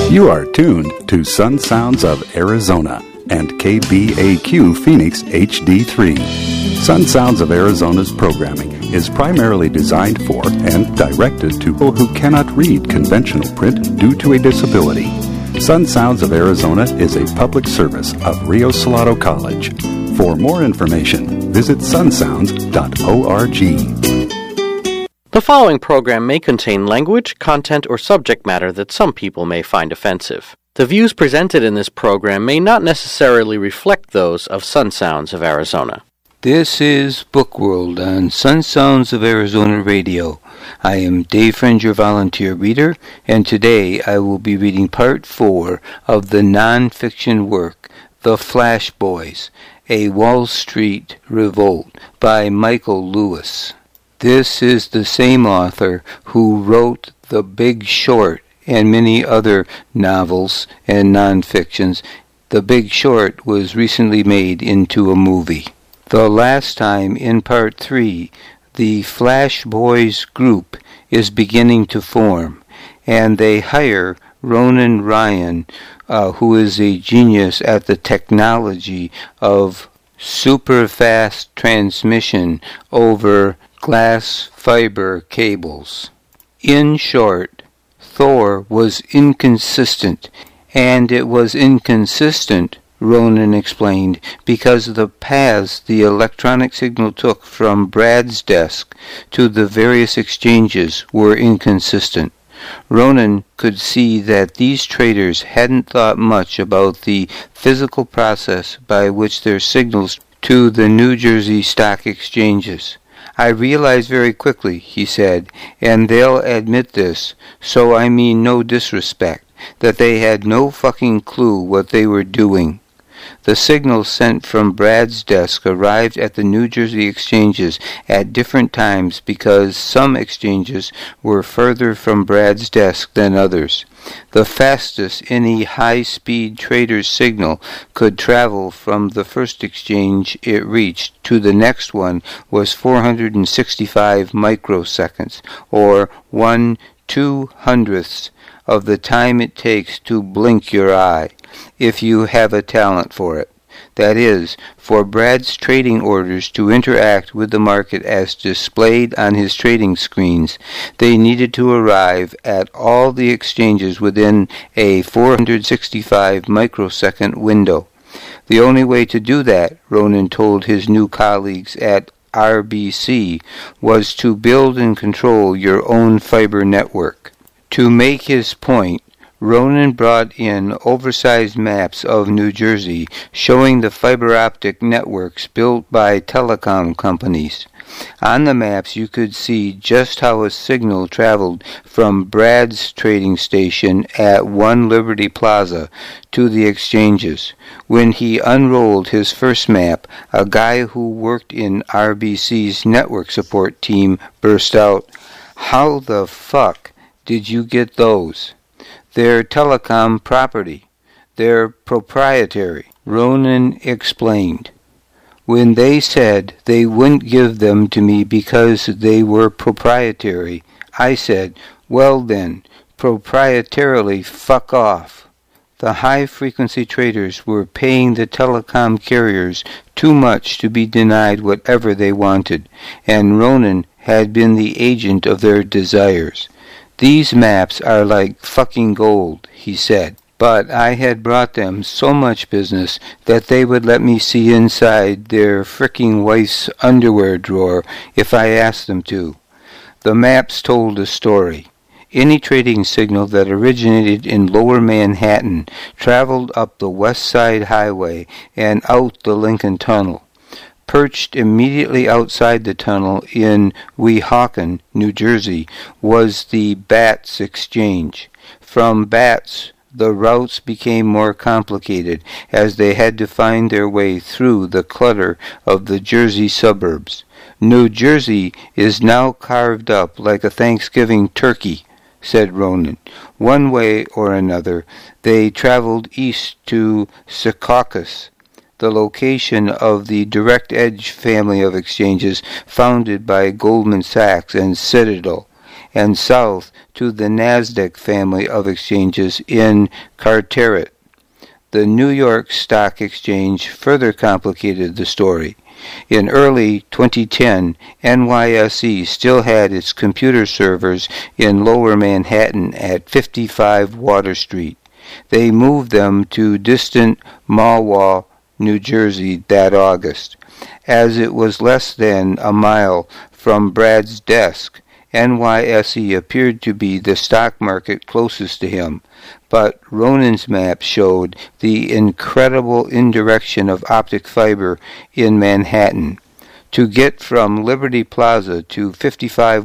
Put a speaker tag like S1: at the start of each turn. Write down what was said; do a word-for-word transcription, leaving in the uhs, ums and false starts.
S1: You are tuned to Sun Sounds of Arizona and K B A Q Phoenix H D three. Sun Sounds of Arizona's programming is primarily designed for and directed to people who cannot read conventional print due to a disability. Sun Sounds of Arizona is a public service of Rio Salado College. For more information, visit sun sounds dot org.
S2: The following program may contain language, content, or subject matter that some people may find offensive. The views presented in this program may not necessarily reflect those of Sun Sounds of Arizona.
S3: This is Book World on Sun Sounds of Arizona Radio. I am Dave Friend, your volunteer reader, and today I will be reading part four of the non-fiction work, The Flash Boys, A Wall Street Revolt by Michael Lewis. This is the same author who wrote The Big Short and many other novels and non-fictions. The Big Short was recently made into a movie. The last time, in part three, the Flash Boys group is beginning to form, and they hire Ronan Ryan, uh, who is a genius at the technology of super-fast transmission over glass fiber cables. In short, Thor was inconsistent, and it was inconsistent, Ronan explained, because the paths the electronic signal took from Brad's desk to the various exchanges were inconsistent. Ronan could see that these traders hadn't thought much about the physical process by which their signals to the New Jersey stock exchanges. I realized very quickly, he said, and they'll admit this, so I mean no disrespect, that they had no fucking clue what they were doing. The signals sent from Brad's desk arrived at the New Jersey exchanges at different times because some exchanges were further from Brad's desk than others. The fastest any high-speed trader's signal could travel from the first exchange it reached to the next one was four hundred sixty-five microseconds, or one two-hundredths of the time it takes to blink your eye, if you have a talent for it. That is, for Brad's trading orders to interact with the market as displayed on his trading screens, they needed to arrive at all the exchanges within a four hundred sixty-five microsecond window. The only way to do that, Ronan told his new colleagues at R B C, was to build and control your own fiber network. To make his point, Ronan brought in oversized maps of New Jersey showing the fiber optic networks built by telecom companies. On the maps you could see just how a signal traveled from Brad's trading station at One Liberty Plaza to the exchanges. When he unrolled his first map, a guy who worked in R B C's network support team burst out, "How the fuck did you get those? They're telecom property. They're proprietary," Ronan explained. "When they said they wouldn't give them to me because they were proprietary, I said, well then, proprietarily fuck off." The high-frequency traders were paying the telecom carriers too much to be denied whatever they wanted, and Ronan had been the agent of their desires. "These maps are like fucking gold," he said, "but I had brought them so much business that they would let me see inside their fricking wife's underwear drawer if I asked them to." The maps told a story. Any trading signal that originated in Lower Manhattan traveled up the West Side Highway and out the Lincoln Tunnel. Perched immediately outside the tunnel in Weehawken, New Jersey, was the Bats Exchange. From Bats, the routes became more complicated as they had to find their way through the clutter of the Jersey suburbs. New Jersey is now carved up like a Thanksgiving turkey, said Ronan. One way or another, they traveled east to Secaucus, the location of the Direct Edge family of exchanges founded by Goldman Sachs and Citadel, and south to the Nasdaq family of exchanges in Carteret. The New York Stock Exchange further complicated the story. In early twenty ten, N Y S E still had its computer servers in Lower Manhattan at fifty-five Water Street. They moved them to distant Mahwah, New Jersey that August. As it was less than a mile from Brad's desk, N Y S E appeared to be the stock market closest to him, but Ronan's map showed the incredible indirection of optic fiber in Manhattan. To get from Liberty Plaza to fifty-five